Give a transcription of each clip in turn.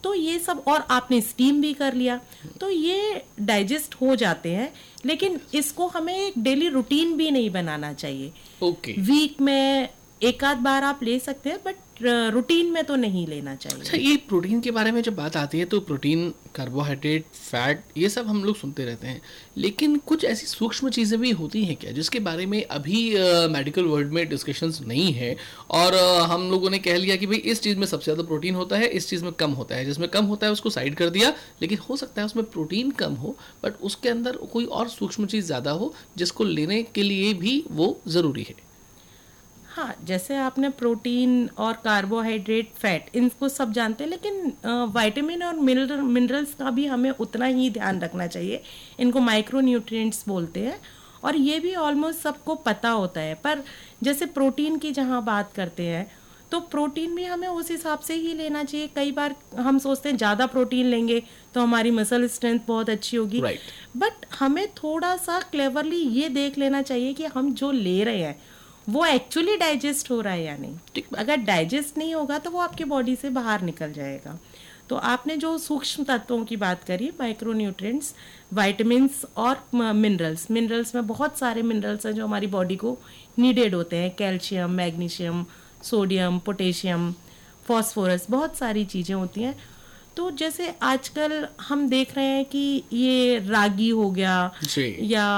तो ये सब, और आपने स्टीम भी कर लिया, तो ये डाइजेस्ट हो जाते हैं। लेकिन इसको हमें एक डेली रूटीन भी नहीं बनाना चाहिए। वीक में एक आध बार आप ले सकते हैं, बट रूटीन में तो नहीं लेना चाहिए। अच्छा, ये प्रोटीन के बारे में जब बात आती है तो प्रोटीन, कार्बोहाइड्रेट, फैट, ये सब हम लोग सुनते रहते हैं, लेकिन कुछ ऐसी सूक्ष्म चीज़ें भी होती हैं क्या जिसके बारे में अभी मेडिकल वर्ल्ड में डिस्कशंस नहीं है, और हम लोगों ने कह लिया कि भाई इस चीज़ में सबसे ज़्यादा प्रोटीन होता है, इस चीज़ में कम होता है, जिसमें कम होता है उसको साइड कर दिया, लेकिन हो सकता है उसमें प्रोटीन कम हो बट उसके अंदर कोई और सूक्ष्म चीज़ ज़्यादा हो जिसको लेने के लिए भी वो ज़रूरी है। हाँ, जैसे आपने प्रोटीन और कार्बोहाइड्रेट, फैट, इनको सब जानते हैं, लेकिन विटामिन और मिनरल्स का भी हमें उतना ही ध्यान रखना चाहिए। इनको माइक्रो न्यूट्रिएंट्स बोलते हैं, और ये भी ऑलमोस्ट सबको पता होता है। पर जैसे प्रोटीन की जहाँ बात करते हैं, तो प्रोटीन भी हमें उस हिसाब से ही लेना चाहिए। कई बार हम सोचते हैं ज़्यादा प्रोटीन लेंगे तो हमारी मसल स्ट्रेंथ बहुत अच्छी होगी, बट हमें थोड़ा सा क्लेवरली ये देख लेना चाहिए कि हम जो ले रहे हैं वो एक्चुअली डाइजेस्ट हो रहा है या नहीं। अगर डाइजेस्ट नहीं होगा तो वो आपके बॉडी से बाहर निकल जाएगा। तो आपने जो सूक्ष्म तत्वों की बात करी, माइक्रो न्यूट्रिएंट्स, विटामिन्स और मिनरल्स में बहुत सारे मिनरल्स हैं जो हमारी बॉडी को नीडेड होते हैं। Calcium, magnesium, sodium, potassium, phosphorus, बहुत सारी चीज़ें होती हैं। तो जैसे आजकल हम देख रहे हैं कि ये रागी हो गया या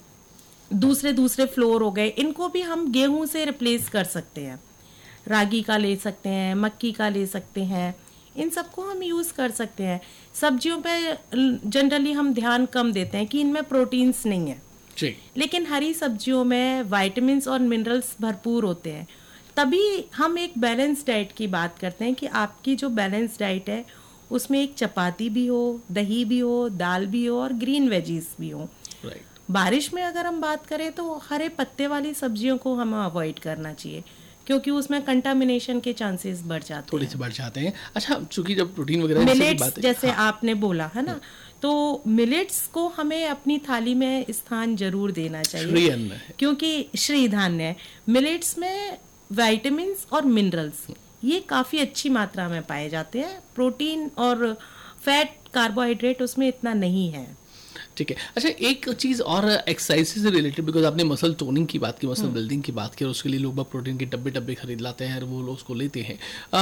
दूसरे फ्लोर हो गए, इनको भी हम गेहूं से रिप्लेस कर सकते हैं। रागी का ले सकते हैं, मक्की का ले सकते हैं, इन सबको हम यूज़ कर सकते हैं। सब्जियों पे जनरली हम ध्यान कम देते हैं कि इनमें प्रोटीन्स नहीं है जी, लेकिन हरी सब्जियों में विटामिन्स और मिनरल्स भरपूर होते हैं। तभी हम एक बैलेंस डाइट की बात करते हैं कि आपकी जो बैलेंस डाइट है उसमें एक चपाती भी हो, दही भी हो, दाल भी हो और ग्रीन वेजीज भी हो। बारिश में अगर हम बात करें तो हरे पत्ते वाली सब्जियों को हमें अवॉइड करना चाहिए, क्योंकि उसमें कंटामिनेशन के चांसेस बढ़ जाते हैं, थोड़े से बढ़ जाते हैं। अच्छा, चूंकि जब प्रोटीन वगैरह मिलेट्स जैसे आपने बोला है ना, तो मिलेट्स को हमें अपनी थाली में स्थान जरूर देना चाहिए, क्योंकि श्री धान्य है। मिलेट्स में विटामिन्स और मिनरल्स ये काफ़ी अच्छी मात्रा में पाए जाते हैं। प्रोटीन और फैट, कार्बोहाइड्रेट उसमें इतना नहीं है। ठीक है। अच्छा, एक चीज़ और एक्सरसाइज से रिलेटेड, बिकॉज आपने मसल टोनिंग की बात की, मसल बिल्डिंग की बात की, और उसके लिए लोग प्रोटीन के डब्बे खरीद लाते हैं और वो लोग उसको लेते हैं,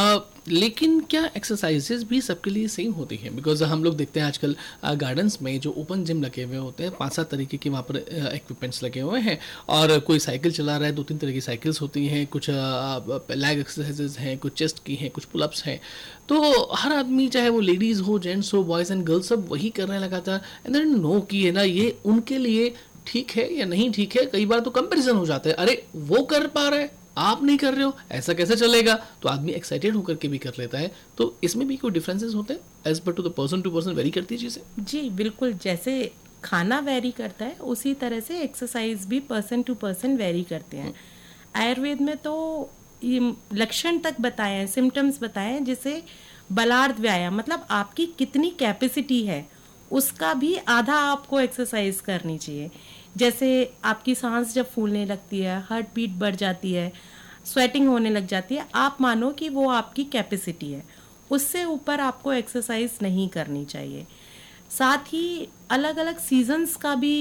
लेकिन क्या एक्सरसाइजेज भी सबके लिए सेम होती हैं? बिकॉज हम लोग देखते हैं आजकल गार्डन्स में जो ओपन जिम लगे हुए होते हैं, 5-7 तरीके के वहाँ पर इक्विपमेंट्स लगे हुए हैं, और कोई साइकिल चला रहा है, 2-3 तरह की साइकिल्स होती हैं, कुछ लैग एक्सरसाइजेज हैं, कुछ चेस्ट की हैं, कुछ पुलअप्स हैं। तो हर आदमी, चाहे वो लेडीज़ हो, जेंट्स हो, बॉयज़ एंड गर्ल्स, सब वही कर रहे हैं लगातार, एंड देन नो कि है ना ये उनके लिए ठीक है या नहीं ठीक है। कई बार तो कंपैरिजन हो जाता है, अरे वो कर पा रहा है, आप नहीं कर रहे हो, ऐसा कैसे चलेगा? तो आदमी एक्साइटेड होकर के भी कर लेता है। तो इसमें भी कोई डिफरेंसेस होते हैं as per to the person to person, very करती है चीज़ें? जी बिल्कुल, जैसे खाना वेरी करता है उसी तरह से एक्सरसाइज भी पर्सन टू पर्सन वेरी करते हैं। आयुर्वेद में तो ये लक्षण तक बताए हैं, सिम्टम्स बताए हैं, जिसे बलार्ध व्यायाम, मतलब आपकी कितनी कैपेसिटी है उसका भी आधा आपको एक्सरसाइज करनी चाहिए। जैसे आपकी सांस जब फूलने लगती है, हार्ट बीट बढ़ जाती है, स्वेटिंग होने लग जाती है, आप मानो कि वो आपकी कैपेसिटी है, उससे ऊपर आपको एक्सरसाइज नहीं करनी चाहिए। साथ ही अलग अलग सीजन्स का भी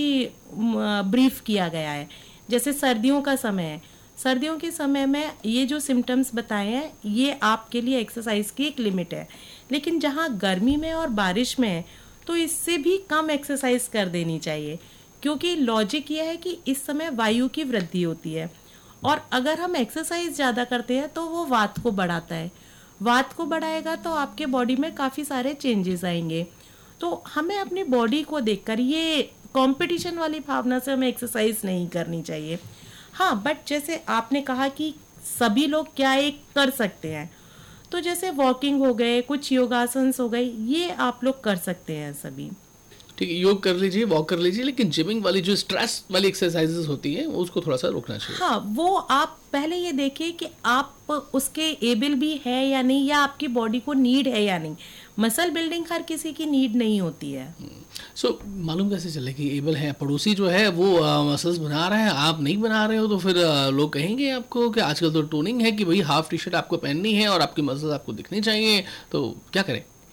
ब्रीफ किया गया है। जैसे सर्दियों का समय है, सर्दियों के समय में ये जो सिम्टम्स बताए हैं ये आपके लिए एक्सरसाइज की एक लिमिट है, लेकिन जहाँ गर्मी में और बारिश में है तो इससे भी कम एक्सरसाइज कर देनी चाहिए, क्योंकि लॉजिक ये है कि इस समय वायु की वृद्धि होती है, और अगर हम एक्सरसाइज ज़्यादा करते हैं तो वो वात को बढ़ाता है, वात को बढ़ाएगा तो आपके बॉडी में काफ़ी सारे चेंजेस आएंगे। तो हमें अपनी बॉडी को देखकर, ये कंपटीशन वाली भावना से हमें एक्सरसाइज नहीं करनी चाहिए। हाँ, बट जैसे आपने कहा कि सभी लोग क्या एक कर सकते हैं, तो जैसे वॉकिंग हो गए, कुछ योगासन हो गए, ये आप लोग कर सकते हैं सभी। ठीक है, योग कर लीजिए, वॉक कर लीजिए, लेकिन जिमिंग वाली जो स्ट्रेस वाली एक्सरसाइजेस होती हैं उसको थोड़ा सा रोकना चाहिए। हाँ, वो आप पहले ये देखिए कि आप उसके एबल भी है या नहीं, या आपकी बॉडी को नीड है या नहीं। मसल बिल्डिंग हर किसी की नीड नहीं होती है। सो मालूम कैसे चले कि एबल है? पड़ोसी जो है वो मसल्स बना रहा है, आप नहीं बना रहे हो, तो फिर लोग कहेंगे आपको कि आजकल तो टोनिंग है कि भाई हाफ टी शर्ट आपको पहननी है और आपकी मसल्स आपको दिखनी चाहिए, तो क्या करें?